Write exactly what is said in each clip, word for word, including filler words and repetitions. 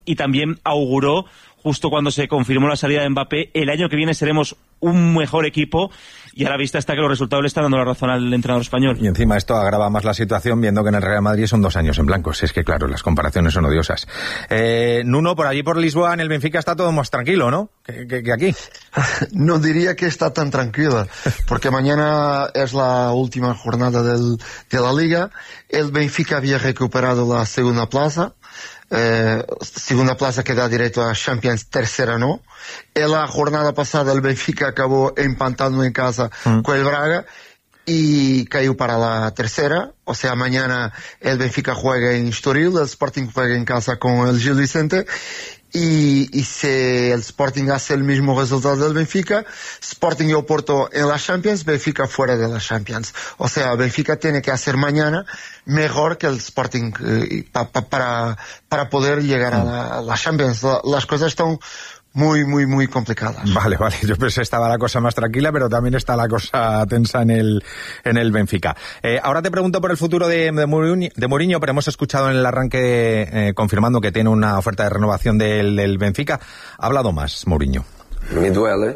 y también auguró, justo cuando se confirmó la salida de Mbappé, el año que viene seremos un mejor equipo, y a la vista está que los resultados le están dando la razón al entrenador español. Y encima esto agrava más la situación, viendo que en el Real Madrid son dos años en blanco. Si es que claro, las comparaciones son odiosas. Eh, Nuno, por allí por Lisboa, en el Benfica está todo más tranquilo, ¿no? Que, que, que aquí. No diría que está tan tranquila, porque mañana es la última jornada del, de la Liga. El Benfica había recuperado la segunda plaza. Eh, segunda plaza que da derecho a Champions, tercera no. En la jornada pasada el Benfica acabó empatando en casa mm. con el Braga y cayó para la tercera. O sea, mañana el Benfica juega en Estoril, el Sporting juega en casa con el Gil Vicente. Y, y si el Sporting hace el mismo resultado del Benfica, Sporting y Oporto en la Champions, Benfica fuera de la Champions. O sea, Benfica tiene que hacer mañana mejor que el Sporting eh, pa, pa, para, para poder llegar a la, a la Champions. La, las cosas están muy, muy, muy complicadas. Vale, vale. Yo pensé que estaba la cosa más tranquila, pero también está la cosa tensa en el, en el Benfica. Eh, ahora te pregunto por el futuro de, de, Mourinho, de Mourinho, pero hemos escuchado en el arranque eh, confirmando que tiene una oferta de renovación del, del Benfica. ¿Ha hablado más Mourinho? Me duele,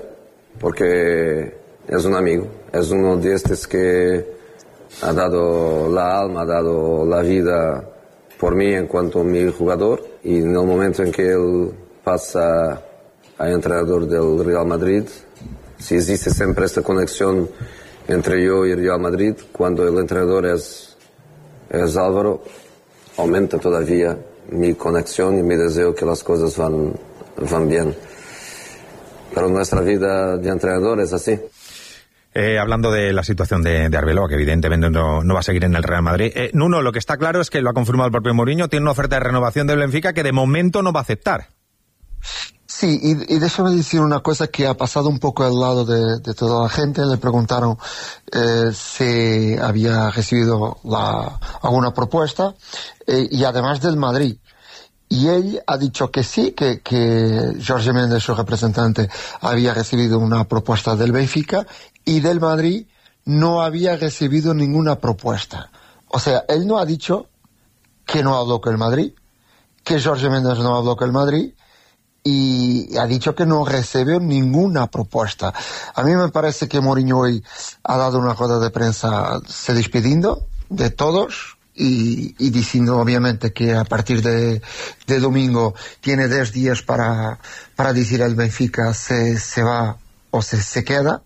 porque es un amigo, es uno de estos que ha dado la alma, ha dado la vida por mí en cuanto a mi jugador, y en el momento en que él pasa a entrenador del Real Madrid, si existe siempre esta conexión entre yo y el Real Madrid, cuando el entrenador es, es Álvaro, aumenta todavía mi conexión y mi deseo que las cosas van, van bien. Pero nuestra vida de entrenador es así. Eh, hablando de la situación de, de Arbeloa, que evidentemente no, no va a seguir en el Real Madrid. Eh, Nuno, lo que está claro es que lo ha confirmado el propio Mourinho, tiene una oferta de renovación del Benfica que de momento no va a aceptar. Sí, y, y déjame decir una cosa que ha pasado un poco al lado de, de toda la gente. Le preguntaron eh, si había recibido la, alguna propuesta, eh, y además del Madrid. Y él ha dicho que sí, que, que Jorge Méndez, su representante, había recibido una propuesta del Benfica, y del Madrid no había recibido ninguna propuesta. O sea, él no ha dicho que no habló con el Madrid, que Jorge Méndez no habló con el Madrid, y ha dicho que no recibió ninguna propuesta. A mí me parece que Mourinho hoy ha dado una rueda de prensa se despidiendo de todos y, y diciendo obviamente que a partir de, de domingo tiene diez días para, para decir al Benfica se, se va o se, se queda.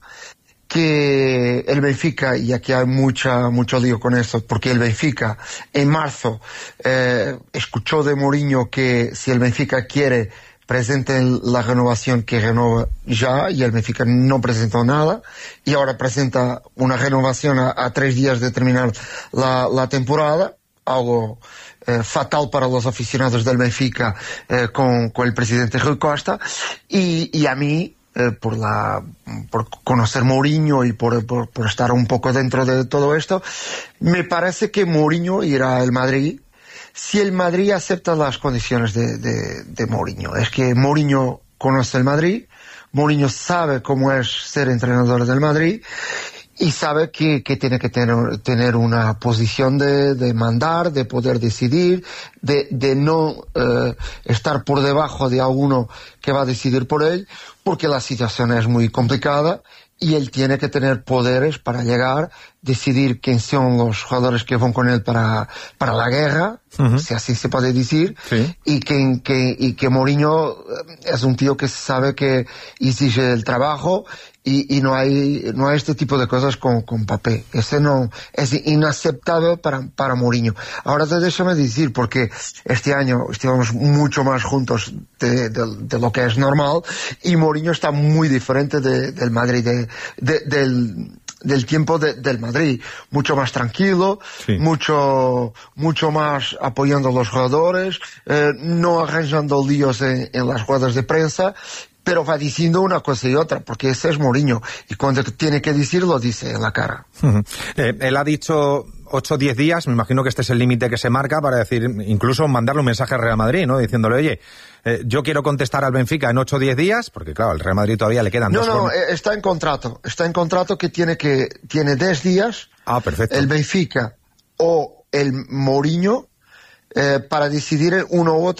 Que el Benfica, y aquí hay mucha, mucho lío con esto, porque el Benfica en marzo eh, escuchó de Mourinho que si el Benfica quiere presenten la renovación, que renova ya, y el Benfica no presentó nada, y ahora presenta una renovación a, a tres días de terminar la, la temporada, algo eh, fatal para los aficionados del Benfica eh, con, con el presidente Rui Costa, y, y a mí, eh, por la por conocer Mourinho y por, por, por estar un poco dentro de todo esto, me parece que Mourinho irá al Madrid si el Madrid acepta las condiciones de, de, de Mourinho. Es que Mourinho conoce el Madrid, Mourinho sabe cómo es ser entrenador del Madrid, y sabe que, que tiene que tener, tener una posición de, de mandar, de poder decidir, de, de no eh, estar por debajo de alguno que va a decidir por él, porque la situación es muy complicada y él tiene que tener poderes para llegar, decidir quién son los jugadores que van con él para, para la guerra, uh-huh. si así se puede decir, sí. y, que, que, y que Mourinho es un tío que sabe que exige el trabajo, y, y no hay no hay este tipo de cosas con, con Mbappé. Ese no es inaceptable para, para Mourinho. Ahora déjame decir, porque este año estuvimos mucho más juntos de, de, de lo que es normal, y Mourinho está muy diferente de, del Madrid, de, de, del del tiempo de, del Madrid, mucho más tranquilo, sí. mucho mucho más apoyando a los jugadores, eh, no arranjando líos en, en las ruedas de prensa, pero va diciendo una cosa y otra, porque ese es Mourinho, y cuando tiene que decirlo, dice en la cara. Uh-huh. Eh, él ha dicho ocho o diez días, me imagino que este es el límite que se marca para decir, incluso mandarle un mensaje al Real Madrid, ¿no? Diciéndole, oye, eh, yo quiero contestar al Benfica en ocho o diez días, porque claro, al Real Madrid todavía le quedan no, dos... No, no, formas. está en contrato, está en contrato que tiene que tiene diez días, ah, perfecto. el Benfica o el Mourinho, eh, para decidir uno u otro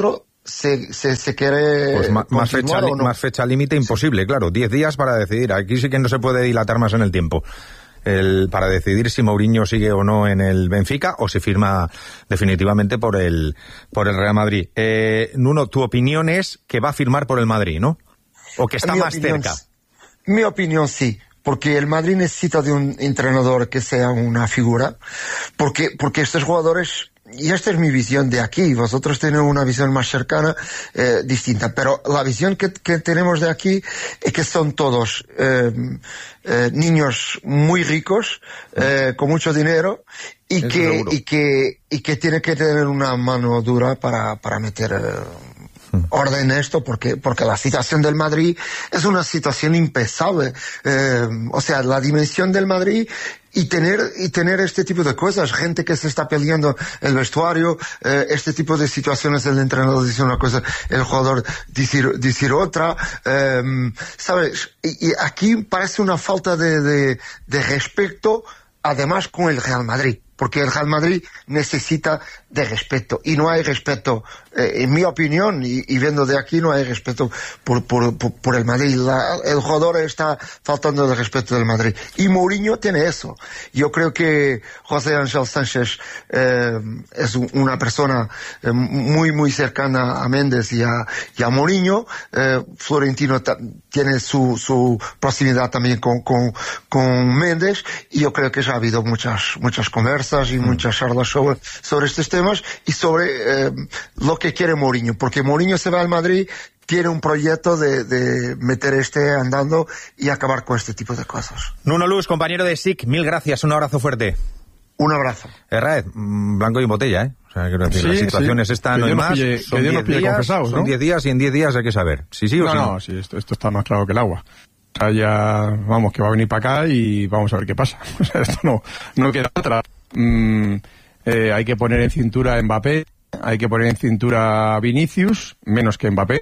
se, se, se quiere pues ma, más fecha o no. más fecha límite imposible, sí. Claro, diez días para decidir. Aquí sí que no se puede dilatar más en el tiempo. El, para decidir si Mourinho sigue o no en el Benfica o si firma definitivamente por el por el Real Madrid. Eh, Nuno, tu opinión es que va a firmar por el Madrid, ¿no? O que está mi más opinión, cerca. Mi opinión sí. Porque el Madrid necesita de un entrenador que sea una figura, porque, porque estos jugadores, y esta es mi visión de aquí, vosotros tenéis una visión más cercana, eh, distinta, pero la visión que, que tenemos de aquí es que son todos eh, eh, niños muy ricos, eh, con mucho dinero, y que, y que, y que tienen que tener una mano dura para, para meter eh, orden esto, porque porque la situación del Madrid es una situación impensable, eh, o sea, la dimensión del Madrid y tener y tener este tipo de cosas, gente que se está peleando el vestuario, eh, este tipo de situaciones, el entrenador dice una cosa, el jugador decir decir otra, eh, sabes, y, y aquí parece una falta de, de de respeto, además con el Real Madrid, porque el Real Madrid necesita de respeto, y no hay respeto, eh, en mi opinión, y, y viendo de aquí, no hay respeto por, por, por, por el Madrid. La, el jugador está faltando de respeto del Madrid, y Mourinho tiene eso. Yo creo que José Ángel Sánchez eh, es una persona eh, muy, muy cercana a Méndez y a, y a Mourinho. eh, Florentino ta, tiene su, su proximidad también con, con, con Méndez, y yo creo que ya ha habido muchas, muchas conversas y mm. muchas charlas sobre, sobre estos temas y sobre eh, lo que quiere Mourinho, porque Mourinho se va al Madrid, tiene un proyecto de, de meter este andando y acabar con este tipo de cosas. Nuno Luz, compañero de S I C, mil gracias, un abrazo fuerte. Un abrazo. Herrad, blanco y botella, ¿eh? O sea, quiero decir, sí, las situaciones sí. están, no hay más, pille, son diez días, ¿no? Son diez días y en diez días hay que saber. Sí, sí o no, sí. No, no, sí, esto, esto está más claro que el agua. O sea, ya, vamos, que va a venir para acá y vamos a ver qué pasa. O sea, esto no, no queda otra. Mm, eh, hay que poner en cintura a Mbappé, hay que poner en cintura a Vinicius, menos que Mbappé,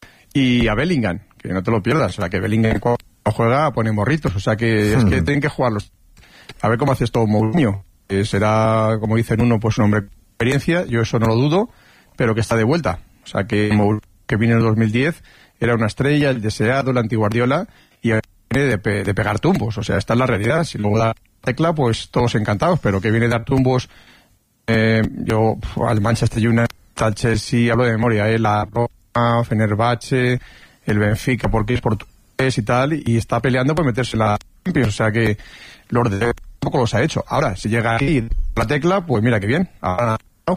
y a Bellingham, que no te lo pierdas. O sea, que Bellingham cuando juega pone morritos. O sea, que es que tienen que jugarlos. A ver cómo hace esto Mourinho. Eh, será, como dicen uno, pues un hombre de experiencia, yo eso no lo dudo, pero que está de vuelta. O sea, que Mourinho, que vino en el dos mil diez, era una estrella, el deseado, el antiguardiola, y viene de, pe de pegar tumbos. O sea, esta es la realidad. Si luego da tecla, pues todos encantados, pero que viene de dar tumbos. Eh, yo, al Manchester United, al Chelsea, hablo de memoria, eh, la Roma, Fenerbahce, el Benfica, porque es portugués y tal, y está peleando por meterse en la Champions. O sea que los de tampoco los ha hecho. Ahora, si llega aquí la tecla, pues mira que bien. Ahora no.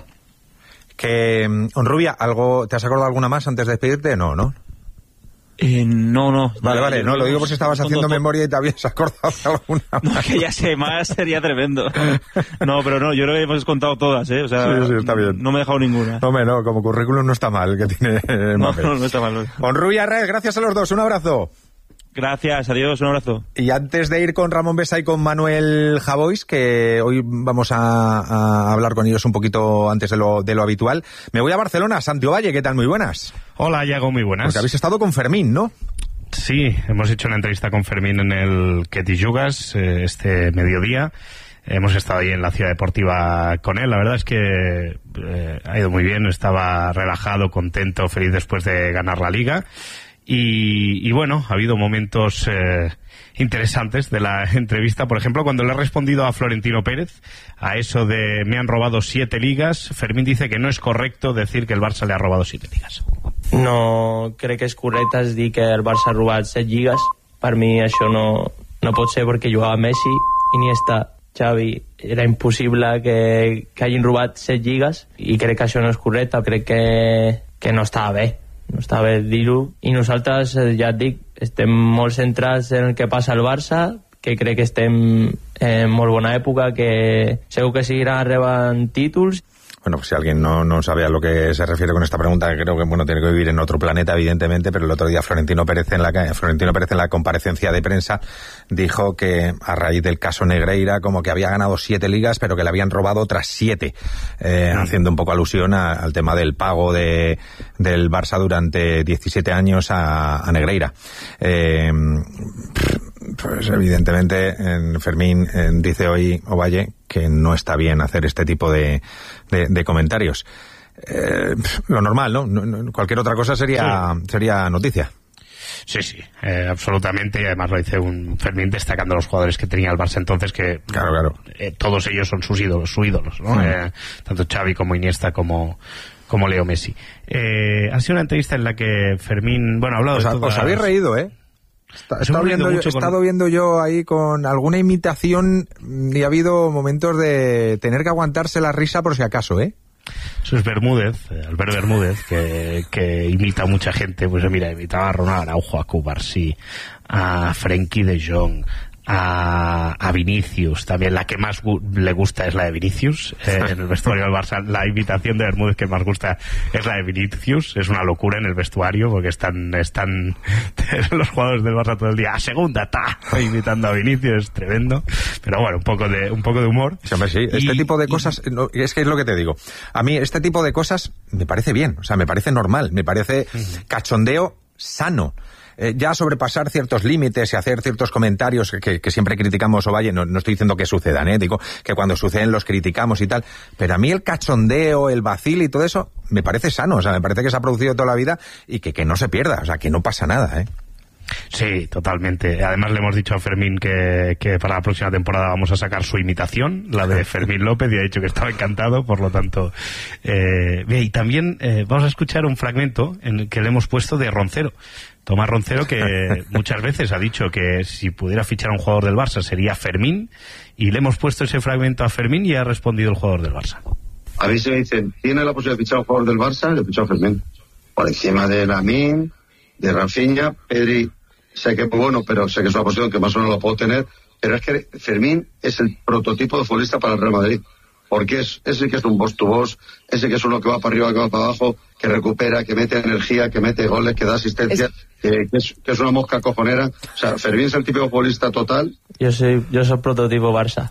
Que, Onrubia, ¿algo, ¿te has acordado alguna más antes de despedirte? No, ¿no? Eh, no, no. Vale, vale, no, lo digo por si estabas haciendo todo, memoria y te habías acordado de alguna más. No, que ya sé, más sería tremendo. No, pero no, yo creo que hemos contado todas, ¿eh? O sea, sí, sí, está bien. No me he dejado ninguna. Hombre, no, como currículum no está mal, que tiene el no, no, no está mal. Onrubia Herrad, gracias a los dos, un abrazo. Gracias, adiós, un abrazo. Y antes de ir con Ramón Besa y con Manuel Javois, que hoy vamos a, a hablar con ellos un poquito antes de lo, de lo habitual, me voy a Barcelona. Santi Ovalle, ¿qué tal? Muy buenas. Hola, Iago, muy buenas. Porque habéis estado con Fermín, ¿no? Sí, hemos hecho una entrevista con Fermín en el Que T'hi Jugues eh, este mediodía. Hemos estado ahí en la Ciudad Deportiva con él. La verdad es que eh, ha ido muy bien, estaba relajado, contento, feliz después de ganar la Liga. Y, y bueno, ha habido momentos eh, interesantes de la entrevista. Por ejemplo, cuando le ha respondido a Florentino Pérez a eso de me han robado siete ligas, Fermín dice que no es correcto decir que el Barça le ha robado siete ligas. No crec que és correcte dir que el Barça ha robat set lligues. Per mi això no, no pot ser, perquè jugava Messi, Iniesta, Xavi. Era impossible que, que hagin robat set lligues, i crec que això no és correcte. Crec que, que no estava bé. No està bé dir-ho, i nosaltres, ja et dic, estem molt centrats en el que passa al Barça, que crec que estem en molt bona època, que segur que seguirà rebant títols. Bueno, pues si alguien no, no sabe a lo que se refiere con esta pregunta, creo que bueno, tiene que vivir en otro planeta, evidentemente, pero el otro día Florentino Pérez en la Florentino Pérez en la comparecencia de prensa dijo que a raíz del caso Negreira, como que había ganado siete ligas, pero que le habían robado otras siete, eh, mm. haciendo un poco alusión a, al tema del pago de del Barça durante diecisiete años a, a Negreira. Eh, pues evidentemente en Fermín en, dice hoy Ovalle que no está bien hacer este tipo de, de, de comentarios. eh, lo normal, ¿no? No, no cualquier otra cosa sería, sí. sería noticia. Sí, sí, eh, absolutamente, y además lo dice un Fermín destacando a los jugadores que tenía el Barça entonces, que claro, claro. Eh, todos ellos son sus ídolos, sus ídolos, ¿no? Sí. Eh, tanto Xavi como Iniesta como, como Leo Messi. Eh, ha sido una entrevista en la que Fermín, bueno, ha hablado os, de todas... Os habéis reído, ¿eh? He estado, viendo, yo, he estado con... viendo yo ahí con alguna imitación y ha habido momentos de tener que aguantarse la risa por si acaso, ¿eh? Eso es Bermúdez, Albert Bermúdez, que, que imita a mucha gente. Pues mira, imitaba a Ronald Araujo, a Cubarsí, a Frenkie de Jong, a, a Vinicius. También la que más gu- le gusta es la de Vinicius. Eh, en el vestuario del Barça, la imitación de Bermúdez que más gusta es la de Vinicius. Es una locura en el vestuario porque están, están los jugadores del Barça todo el día a segunda, ta, imitando a Vinicius. Es tremendo. Pero bueno, un poco de, un poco de humor. Sí, hombre, sí. Este y, tipo de cosas, y... no, es que es lo que te digo. A mí este tipo de cosas me parece bien. O sea, me parece normal. Me parece uh-huh. cachondeo sano. Eh, ya sobrepasar ciertos límites y hacer ciertos comentarios que, que siempre criticamos, Ovalle, no, no estoy diciendo que sucedan, ¿eh? Digo que cuando suceden los criticamos y tal, pero a mí el cachondeo, el vacil y todo eso me parece sano, o sea, me parece que se ha producido toda la vida y que, que no se pierda, o sea, que no pasa nada, ¿eh? Sí, totalmente. Además le hemos dicho a Fermín que, que para la próxima temporada vamos a sacar su imitación, la de Fermín López, y ha dicho que estaba encantado, por lo tanto... Eh, y también eh, vamos a escuchar un fragmento en el que le hemos puesto de Roncero. Tomás Roncero, que muchas veces ha dicho que si pudiera fichar a un jugador del Barça sería Fermín, y le hemos puesto ese fragmento a Fermín y ha respondido el jugador del Barça. A mí se me dicen, ¿tiene la posibilidad de fichar a un jugador del Barça? Le he fichado a Fermín. Por encima de Lamine, de Rafinha, Pedri, sé que es bueno, pero sé que es una posición que más o menos la puedo tener, pero es que Fermín es el prototipo de futbolista para el Real Madrid. Porque es ese que es un boss to boss, ese que es uno que va para arriba, que va para abajo, que recupera, que mete energía, que mete goles, que da asistencia, es... Que, que, es, que es una mosca cojonera. O sea, Fermín es el típico futbolista total. Yo soy yo soy prototipo Barça.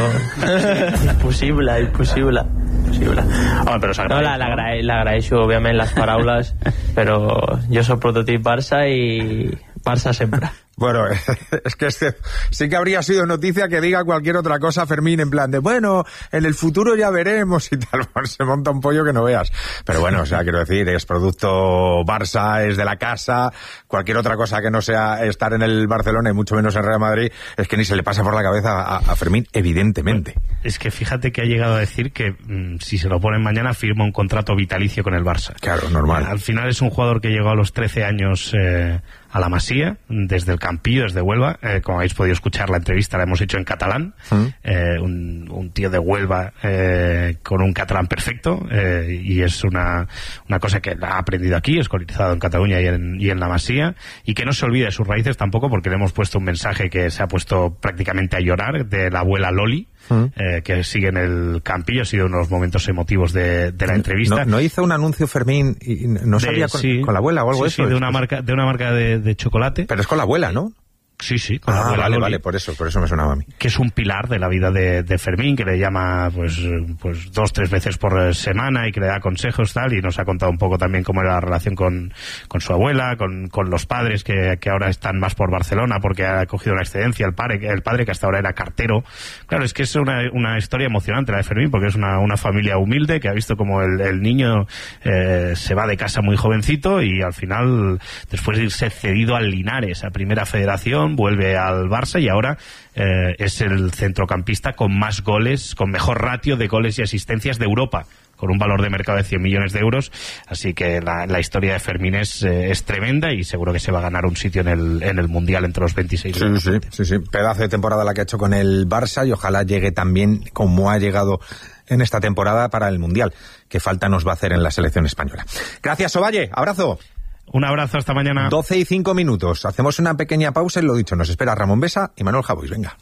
No. imposible, imposible. Imposible. Oh, pero no, la, la, agra la agraeixo, obviamente, las paraules, pero yo soy prototipo Barça y Barça siempre. Bueno, es que este, sí que habría sido noticia que diga cualquier otra cosa Fermín en plan de, bueno, en el futuro ya veremos y tal, bueno, se monta un pollo que no veas. Pero bueno, o sea, quiero decir, es producto Barça, es de la casa, cualquier otra cosa que no sea estar en el Barcelona y mucho menos en Real Madrid, es que ni se le pasa por la cabeza a, a Fermín, evidentemente. Es que fíjate que ha llegado a decir que mmm, si se lo ponen mañana firma un contrato vitalicio con el Barça. Claro, normal. Al final es un jugador que llegó a los trece años eh, a la Masía, desde el Campillo, desde Huelva, eh, como habéis podido escuchar la entrevista la hemos hecho en catalán, ¿Mm? eh, un, un tío de Huelva eh, con un catalán perfecto, eh, y es una, una cosa que ha aprendido aquí, escolarizado en Cataluña y en, y en la Masía, y que no se olvide de sus raíces tampoco, porque le hemos puesto un mensaje que se ha puesto prácticamente a llorar, de la abuela Loli, ¿Mm? eh, que sigue en el Campillo. Ha sido uno de los momentos emotivos de, de la entrevista. ¿No, ¿No hizo un anuncio Fermín y no sabía con, sí, con la abuela o algo sí, eso? Sí, de una marca, de una marca de, de chocolate. Pero es con la abuela, ¿no? Sí, sí, con ah, la abuela vale, Loli, vale, por eso, por eso me sonaba a mí. Que es un pilar de la vida de, de Fermín, que le llama pues pues dos, tres veces por semana y que le da consejos tal, y nos ha contado un poco también cómo era la relación con, con su abuela, con, con los padres que, que ahora están más por Barcelona porque ha cogido una excedencia, el padre, el padre que hasta ahora era cartero. Claro, es que es una, una historia emocionante la de Fermín, porque es una, una familia humilde que ha visto como el, el niño eh, se va de casa muy jovencito y al final, después de irse cedido al Linares, a Primera Federación, vuelve al Barça y ahora eh, es el centrocampista con más goles, con mejor ratio de goles y asistencias de Europa, con un valor de mercado de cien millones de euros, así que la, la historia de Fermín es, eh, es tremenda y seguro que se va a ganar un sitio en el, en el Mundial entre los veintiséis. Sí, sí, sí, sí, pedazo de temporada la que ha hecho con el Barça y ojalá llegue también como ha llegado en esta temporada para el Mundial, que falta nos va a hacer en la selección española. Gracias, Ovalle, abrazo. Un abrazo, hasta mañana. doce y cinco minutos. Hacemos una pequeña pausa y lo dicho, nos espera Ramón Besa y Manuel Javois. Venga.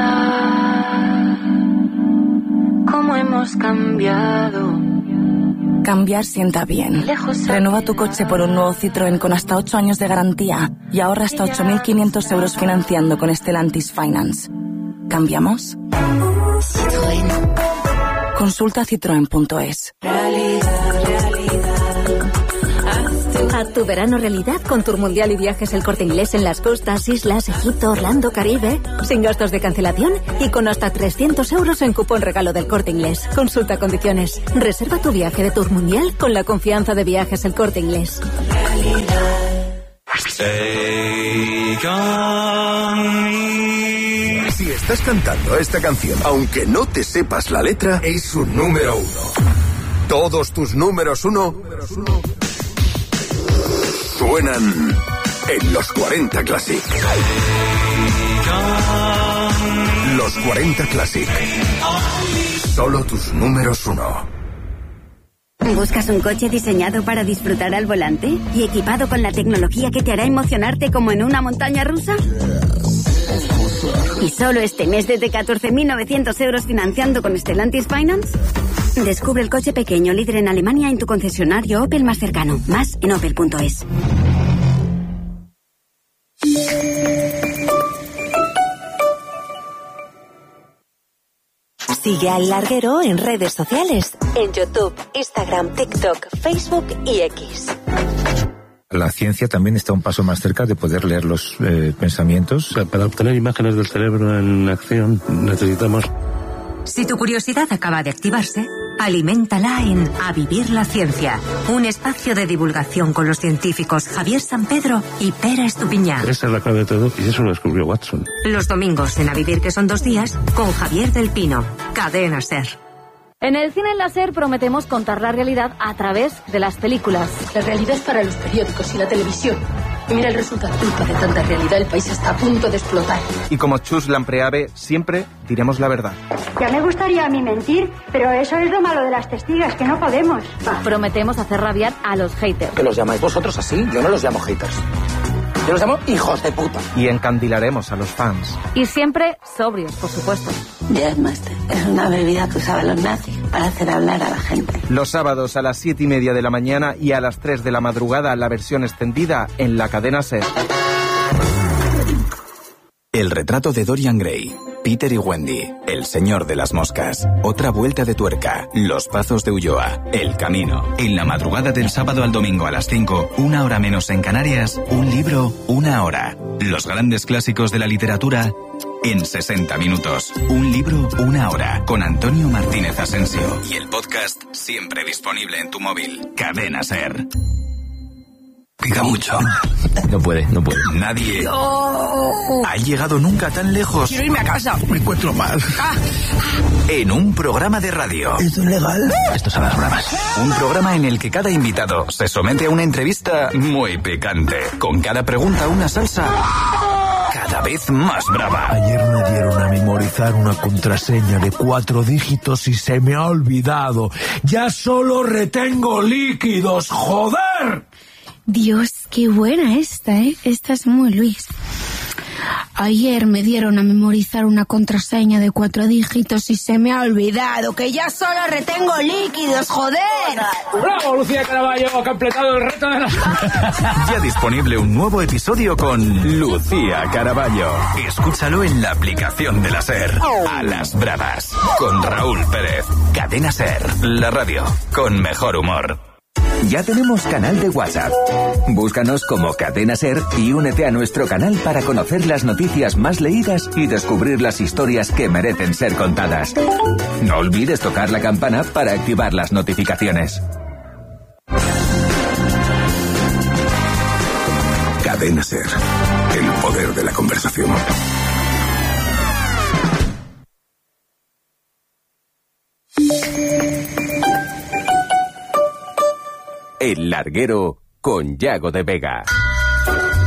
¿Cómo hemos cambiado? Cambiar sienta bien. Renueva tu coche por un nuevo Citroën con hasta ocho años de garantía y ahorra hasta ocho mil quinientos euros financiando con Stellantis Finance. ¿Cambiamos? Citroën. Consulta citroen punto es. Realidad, realidad. Haz tu verano realidad con Tour Mundial y Viajes El Corte Inglés en las costas, islas, Egipto, Orlando, Caribe. Sin gastos de cancelación y con hasta trescientos euros en cupón regalo del Corte Inglés. Consulta condiciones. Reserva tu viaje de Tour Mundial con la confianza de Viajes El Corte Inglés. Si estás cantando esta canción, aunque no te sepas la letra, es su número uno. Todos tus números uno suenan en los cuarenta Classic. Los cuarenta Classic. Solo tus números uno. ¿Buscas un coche diseñado para disfrutar al volante y equipado con la tecnología que te hará emocionarte como en una montaña rusa? ¿Y solo este mes desde catorce mil novecientos euros financiando con Stellantis Finance? Descubre el coche pequeño líder en Alemania en tu concesionario Opel más cercano. Más en opel punto es. Sigue al Larguero en redes sociales, en YouTube, Instagram, TikTok, Facebook y X. La ciencia también está un paso más cerca de poder leer los eh, pensamientos. Para obtener imágenes del cerebro en acción necesitamos... Si tu curiosidad acaba de activarse, aliméntala en A Vivir la Ciencia, un espacio de divulgación con los científicos Javier Sampedro y Pera Estupiñán. Esa es la clave de todo y eso lo descubrió Watson. Los domingos en A Vivir, que son dos días, con Javier del Pino, Cadena SER. En el cine láser prometemos contar la realidad a través de las películas. La realidad es para los periódicos y la televisión. Y mira el resultado. Culpa de tanta realidad, el país está a punto de explotar. Y como Chus Lampreave, siempre diremos la verdad. Ya me gustaría a mí mentir, pero eso es lo malo de las testigas, que no podemos. Prometemos hacer rabiar a los haters. ¿Que los llamáis vosotros así? Yo no los llamo haters. Yo los llamo hijos de puta. Y encandilaremos a los fans. Y siempre sobrios, por supuesto. Jazzmaster es una bebida que usaban los nazis para hacer hablar a la gente. Los sábados a las siete y media de la mañana y a las tres de la madrugada la versión extendida en la cadena SER. El retrato de Dorian Gray, Peter y Wendy, El señor de las moscas, Otra vuelta de tuerca, Los pazos de Ulloa, El camino. En la madrugada del sábado al domingo a las cinco, una hora menos en Canarias, un libro, una hora. Los grandes clásicos de la literatura en sesenta minutos. Un libro, una hora. Con Antonio Martínez Asensio. Y el podcast siempre disponible en tu móvil. Cadena SER. Pica mucho. No puede, no puede. Nadie no. ha llegado nunca tan lejos. Quiero irme a casa. Me encuentro mal. Ah. En un programa de radio. ¿Esto es legal? Esto son las bromas. Un programa en el que cada invitado se somete a una entrevista muy picante. Con cada pregunta una salsa cada vez más brava. Ayer me dieron a memorizar una contraseña de cuatro dígitos y se me ha olvidado. Ya solo retengo líquidos, ¡joder! Dios, qué buena esta, ¿eh? Esta es muy Luis. Ayer me dieron a memorizar una contraseña de cuatro dígitos y se me ha olvidado que ya solo retengo líquidos, joder. ¡Bravo, Lucía Caraballo! Ha completado el reto de la... Ya disponible un nuevo episodio con Lucía Caraballo. Escúchalo en la aplicación de la SER. A las bravas. Con Raúl Pérez. Cadena SER. La radio. Con mejor humor. Ya tenemos canal de WhatsApp. Búscanos como Cadena SER y únete a nuestro canal para conocer las noticias más leídas y descubrir las historias que merecen ser contadas. No olvides tocar la campana para activar las notificaciones. Cadena SER. El poder de la conversación. El Larguero con Yago de Vega.